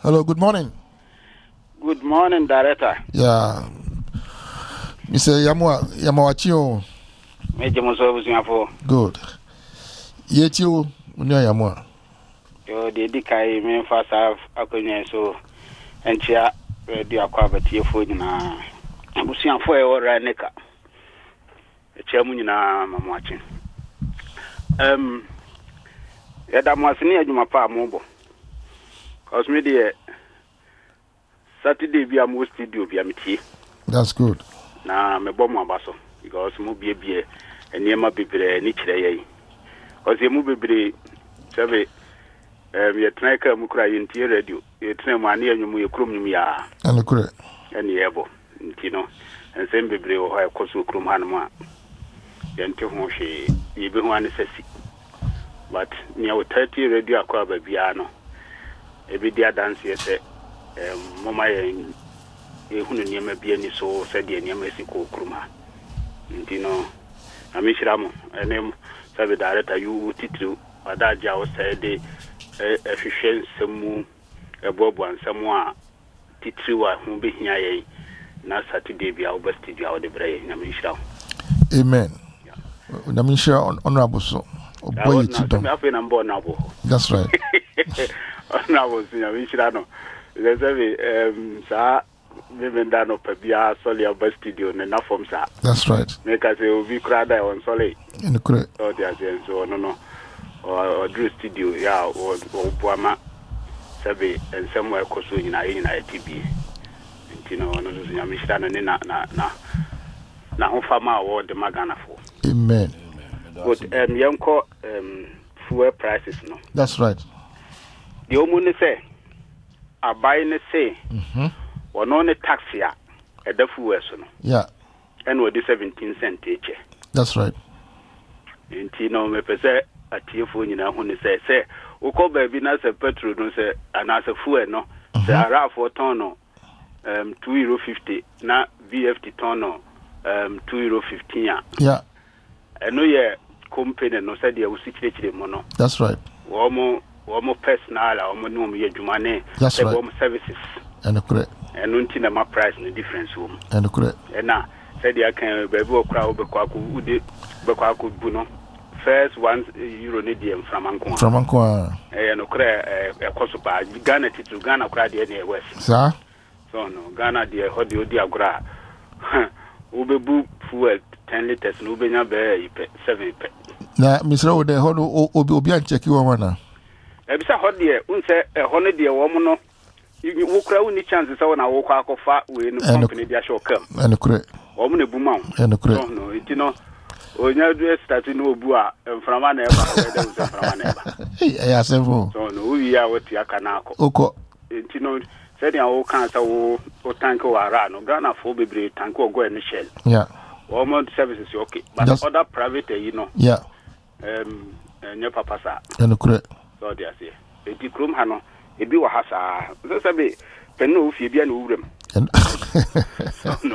Hello, good morning. Good morning, Director. Yeah. Mr. Yamawachio. Major Moso. Good. Yetio, Munya Yamwa. Yo, the Dikai, me first have a conya so, and chia, the aquabati food na. Busian for a raneka. A chairmunina, I'm watching. Yadamasini, you my pa mobile. Cause me the Saturday be a most studio be a miti. That's good. Na me bomb basso because mo be and near my baby niche. Cause you move be survey. We try to mukra in tier radio. You train my near you krum ya. And the correct. And the ebo, you know, and same baby or I cosu krum hanma. Then to Moshe, even one is a sick. But near 30 radio aqua piano. Every day dance yes, Mama who near me be any so said the near Mexico Kruma. You know, I miss Ramo, and name Savvy Director, you title, but that Jow said the efficient some a bob and someone title who be here. Now Saturday be our best studio the brain, I miss Ram. Amen. Namisha honorable so. That's right. I was in a Michirano. There's a sir, women done up a beer, solely a best studio, and enough from sir. That's right. Make us a big crowd on Solly. In the correct. Oh, there's so no, or Drew Studio, yeah, or Buama, Sabe, and somewhere Cosu in ITB. And you know, no, Michirano, now, Fama or the Magana for. Amen. But young call fuel prices, no. That's right. The woman say, I buy and say, or no taxi at the fuel, no. Yeah. And with the 17 cent each. That's right. And you know, me pese a tearful, you know, when they say, Oko baby, nas a petrol, no, say, and as a fuel, no, say, a for tonno, €2.50, na VFT tonno, €2.15. Yeah. And no, yeah, company, no, said they will sit the mono. That's right. Omo personal, omo no me adwumane, that's right. Omo services. And the correct. And unti na my price no difference room. And the correct. And now, said I can baby okra obekwaku ude bekwaku buno. First €1 need them from Anko. From Anko. No kra ekosopa Ghana titu Ghana kra de na west. Sir? So no Ghana de hodi odi agora. Ubebu fuel 10 liters no benya be 7 pe. Na Mr. Ode hodo obi ancheki wo na. Ebisa hodie unse hono de wo mo no wo kura uni chance say na wo kwa akofa we no company dia show kam ene kure wo mo ne buma ene kure no itino onya do start no obu a mframa na eba we dey say mframa na eba ya sevo so no we ya woti aka na akọ oko itino say dia wo kan say wo tank wa ra no Ghana for bebre tank wo go ene shell yeah wo mo services okay but that's other private you know yeah nye papa sa ene kure so dia say edi krom ha no ebi wa ha sa so sabe penno ofie bia na wuram no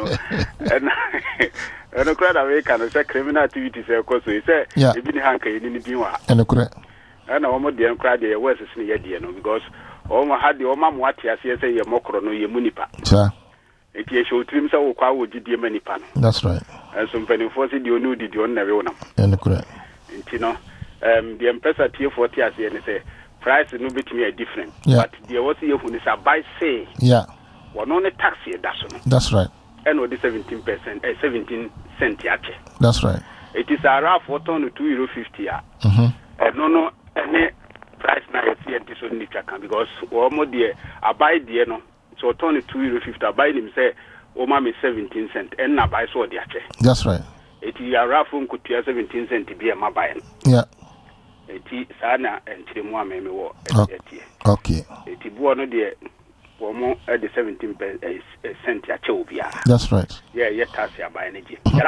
and crowd away can say criminal activities e ko so say ebi ni hanka yini ni bin wa ene kure na wo mo de crowd e wes ni ye de no because o mo ha de o ma mo ate ase say ye mokro no ye munipa cha eti e show trim say wo kwa wo gidie manipa no that's right and so penifo say de onu di on na we wona ene kure enti no the empressor tie 40 ase ni say price no betimi a different but there was you who is buy say one on taxi that's right and with the 17% 17 cent yache that's right it is around for ton €2.50 no any price na you see this on the track because one more there I buy there no so ton €2.50 I buy him say o ma me 17 cent and na buy so the yache that's right it is around for 17 cent be ma buy eti sana entiremu ameme wo eti okay eti buo no de wo mo e de 17 cent ya che obia that's right yeah tax ya buy na ji